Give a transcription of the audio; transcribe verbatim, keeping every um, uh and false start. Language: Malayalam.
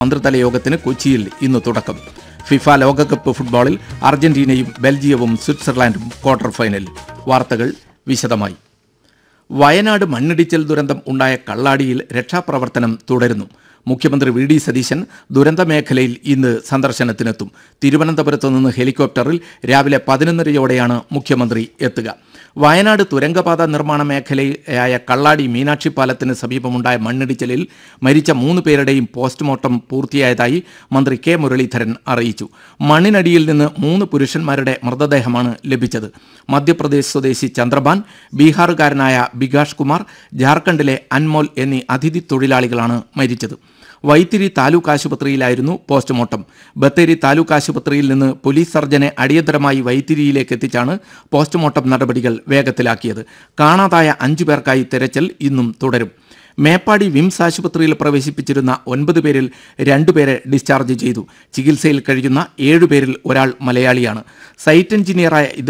മന്ത്രിതല യോഗത്തിന് കൊച്ചിയിൽ ഇന്ന് തുടക്കം. ഫിഫ ലോകകപ്പ് ഫുട്ബോളിൽ അർജന്റീനയും ബെൽജിയവും സ്വിറ്റ്സർലാൻഡും ക്വാർട്ടർ ഫൈനലിൽ. വാർത്തകൾ വിശദമായി. വയനാട് മണ്ണിടിച്ചിൽ ദുരന്തം ഉണ്ടായ കള്ളാടിയിൽ രക്ഷാപ്രവർത്തനം തുടരുന്നു. മുഖ്യമന്ത്രി വി ഡി സതീശൻ ദുരന്ത മേഖലയിൽ ഇന്ന് സന്ദർശനത്തിനെത്തും. തിരുവനന്തപുരത്ത് നിന്ന് ഹെലികോപ്റ്ററിൽ രാവിലെ പതിനൊന്നരയോടെയാണ് മുഖ്യമന്ത്രി എത്തുക. വയനാട് തുരങ്കപാത നിർമ്മാണ മേഖലയായ കള്ളാടി മീനാക്ഷി പാലത്തിന് സമീപമുണ്ടായ മണ്ണിടിച്ചിലിൽ മരിച്ച മൂന്ന് പേരുടെയും പോസ്റ്റ്മോർട്ടം പൂർത്തിയായതായി മന്ത്രി കെ മുരളീധരൻ അറിയിച്ചു. മണ്ണിനടിയിൽ നിന്ന് മൂന്ന് പുരുഷന്മാരുടെ മൃതദേഹമാണ് ലഭിച്ചത്. മധ്യപ്രദേശ് സ്വദേശി ചന്ദ്രബാൻ, ബീഹാറുകാരനായ ബികാഷ് കുമാർ, ജാർഖണ്ഡിലെ അൻമോൽ എന്നീ അതിഥി തൊഴിലാളികളാണ് മരിച്ചത്. വൈത്തിരി താലൂക്ക് ആശുപത്രിയിലായിരുന്നു പോസ്റ്റ്മോർട്ടം. ബത്തേരി താലൂക്ക് ആശുപത്രിയിൽ നിന്ന് പോലീസ് സർജനെ അടിയന്തരമായി വൈത്തിരിയിലേക്ക് എത്തിച്ചാണ് പോസ്റ്റ്മോർട്ടം നടപടികൾ വേഗത്തിലാക്കിയത്. കാണാതായ അഞ്ചു പേർക്കായി തെരച്ചിൽ ഇന്നും തുടരും. മേപ്പാടി വിംസ് ആശുപത്രിയിൽ പ്രവേശിപ്പിച്ചിരുന്ന ഒൻപത് പേരിൽ രണ്ടുപേരെ ഡിസ്ചാർജ് ചെയ്തു. ചികിത്സയിൽ കഴിയുന്ന ഏഴുപേരിൽ ഒരാൾ മലയാളിയാണ്. സൈറ്റ് എഞ്ചിനീയറായ